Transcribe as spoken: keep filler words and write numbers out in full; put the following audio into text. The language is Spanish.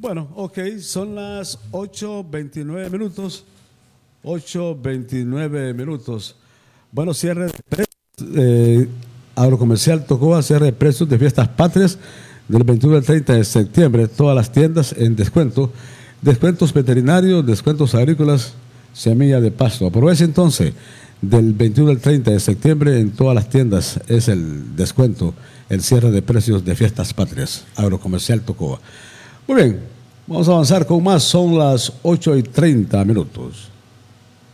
Bueno, ok, son las ocho veintinueve minutos. ocho veintinueve minutos. Bueno, cierre de precios. Eh, Agrocomercial Tocoa, cierre de precios de fiestas patrias del veintiuno al treinta de septiembre. Todas las tiendas en descuento. Descuentos veterinarios, descuentos agrícolas, semilla de pasto. Aproveche entonces del veintiuno al treinta de septiembre en todas las tiendas. Es el descuento, el cierre de precios de fiestas patrias. Agrocomercial Tocoa. Muy bien, vamos a avanzar con más. Son las ocho y treinta minutos.